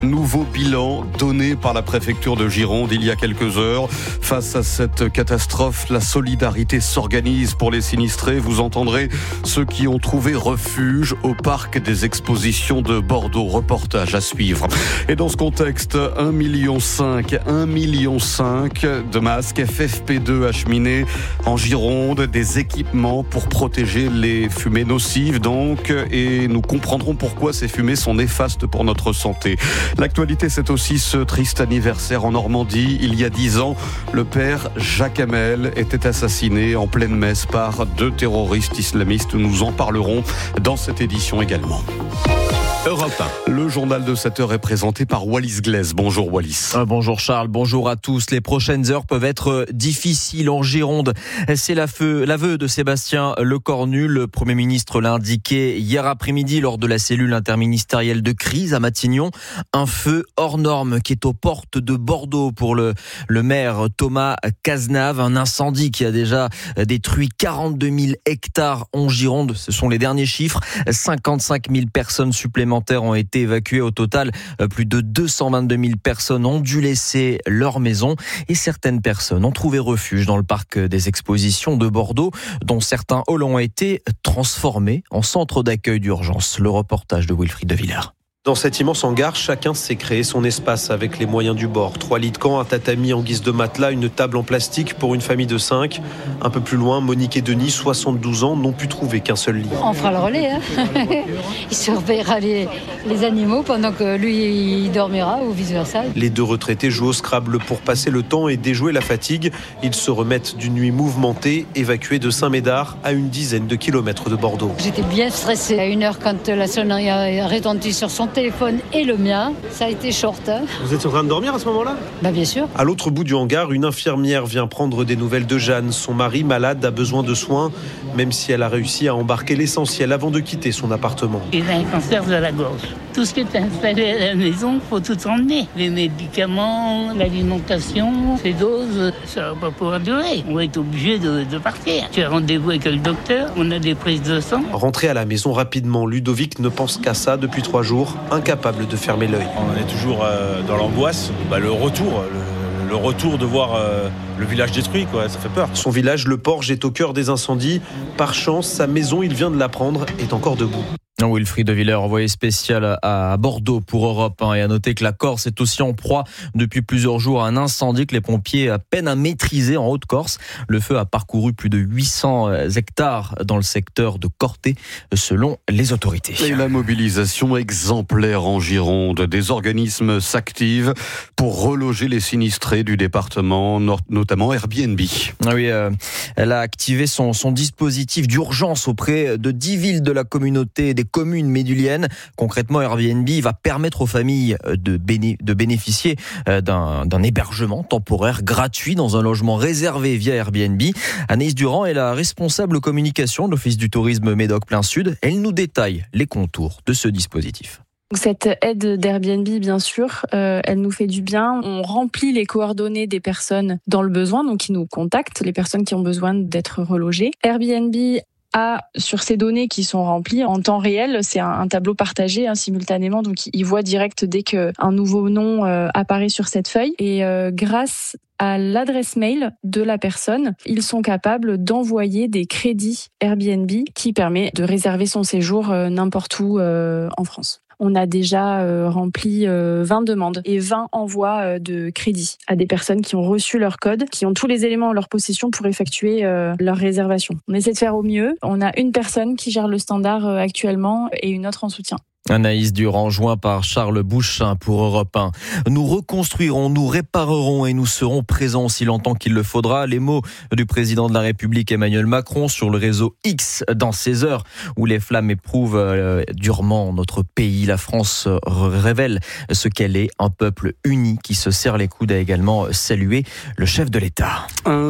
Nouveau bilan donné par la préfecture de Gironde il y a quelques heures. Face à cette catastrophe, la solidarité s'organise pour les sinistrés. Vous entendrez ceux qui ont trouvé refuge au parc des expositions de Bordeaux. Reportage à suivre. Et dans ce contexte, 1,5 million de masques FFP2 acheminés en Gironde, des équipements pour protéger les fumées nocives donc, et nous comprendrons pourquoi ces fumées sont néfastes pour notre santé. L'actualité, c'est aussi ce triste anniversaire en Normandie. Il y a 10 ans, le père Jacques Hamel était assassiné en pleine messe par 2 terroristes islamistes. Nous en parlerons dans cette édition également. Europe 1. Le journal de 7 heures est présenté par Wallis Glaise. Bonjour Wallis. Bonjour Charles, bonjour à tous. Les prochaines heures peuvent être difficiles en Gironde. C'est l'aveu de Sébastien Lecornu. Le Premier ministre l'a indiqué hier après-midi lors de la cellule interministérielle de crise à Matignon. Un feu hors norme qui est aux portes de Bordeaux pour le maire Thomas Cazenave. Un incendie qui a déjà détruit 42 000 hectares en Gironde. Ce sont les derniers chiffres. 55 000 personnes supplémentaires ont été évacuées. Au total, plus de 222 000 personnes ont dû laisser leur maison et certaines personnes ont trouvé refuge dans le parc des expositions de Bordeaux, dont certains halls ont été transformés en centre d'accueil d'urgence. Le reportage de Wilfried de Villers. Dans cet immense hangar, chacun s'est créé son espace avec les moyens du bord. 3 lits de camp, un tatami en guise de matelas, une table en plastique pour une famille de 5. Un peu plus loin, Monique et Denis, 72 ans, n'ont pu trouver qu'un seul lit. On fera le relais. Il surveillera les animaux pendant que lui il dormira ou vice-versa. Les 2 retraités jouent au Scrabble pour passer le temps et déjouer la fatigue. Ils se remettent d'une nuit mouvementée, évacués de Saint-Médard à une dizaine de kilomètres de Bordeaux. J'étais bien stressée. À 1h, quand la sonnerie a retenti sur son téléphone et le mien, ça a été short. Vous étiez en train de dormir à ce moment-là ? Bien sûr. À l'autre bout du hangar, une infirmière vient prendre des nouvelles de Jeanne. Son mari, malade, a besoin de soins, même si elle a réussi à embarquer l'essentiel avant de quitter son appartement. Il a un cancer de la gorge. Tout ce qui est installé à la maison, il faut tout emmener. Les médicaments, l'alimentation, ces doses, ça va pas pouvoir durer. On va être obligé de partir. Tu as rendez-vous avec le docteur, on a des prises de sang. Rentré à la maison rapidement, Ludovic ne pense qu'à ça depuis 3 jours, incapable de fermer l'œil. On est toujours dans l'angoisse. Le retour de voir le village détruit, ça fait peur. Son village, le Porge, est au cœur des incendies. Par chance, sa maison, il vient de l'apprendre, est encore debout. Wilfried de Villers, envoyé spécial à Bordeaux pour Europe 1. Et à noter que la Corse est aussi en proie depuis plusieurs jours à un incendie que les pompiers peinent à maîtriser en Haute-Corse. Le feu a parcouru plus de 800 hectares dans le secteur de Corté, selon les autorités. Et la mobilisation exemplaire en Gironde. Des organismes s'activent pour reloger les sinistrés du département, notamment Airbnb. Oui, elle a activé son dispositif d'urgence auprès de 10 villes de la communauté et des communes méduliennes. Concrètement, Airbnb va permettre aux familles de bénéficier d'un hébergement temporaire gratuit dans un logement réservé via Airbnb. Anaïs Durand est la responsable communication de l'Office du tourisme Médoc Plein Sud. Elle nous détaille les contours de ce dispositif. Cette aide d'Airbnb, bien sûr, elle nous fait du bien. On remplit les coordonnées des personnes dans le besoin, donc qui nous contactent, les personnes qui ont besoin d'être relogées. Airbnb a, sur ces données qui sont remplies en temps réel, c'est un tableau partagé simultanément, donc il voit direct dès qu'un nouveau nom apparaît sur cette feuille. Et grâce à l'adresse mail de la personne, ils sont capables d'envoyer des crédits Airbnb qui permet de réserver son séjour n'importe où en France. On a déjà rempli 20 demandes et 20 envois de crédit à des personnes qui ont reçu leur code, qui ont tous les éléments en leur possession pour effectuer leur réservation. On essaie de faire au mieux. On a une personne qui gère le standard actuellement et une autre en soutien. Anaïs Durand, joint par Charles Bouchin pour Europe 1. Nous reconstruirons, nous réparerons et nous serons présents aussi longtemps qu'il le faudra. Les mots du président de la République Emmanuel Macron sur le réseau X dans ces heures où les flammes éprouvent durement notre pays. La France révèle ce qu'elle est, un peuple uni qui se serre les coudes, a également salué le chef de l'État.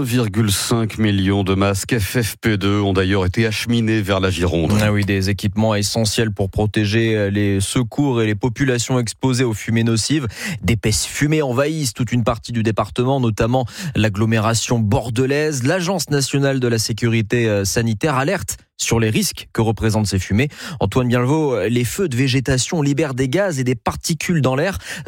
1,5 million de masques FFP2 ont d'ailleurs été acheminés vers la Gironde. Ah oui, des équipements essentiels pour protéger les secours et les populations exposées aux fumées nocives. D'épaisses fumées envahissent toute une partie du département, notamment l'agglomération bordelaise. L'Agence nationale de la sécurité sanitaire alerte sur les risques que représentent ces fumées. Antoine Bienlevaux, les feux de végétation libèrent des gaz et des particules dans l'air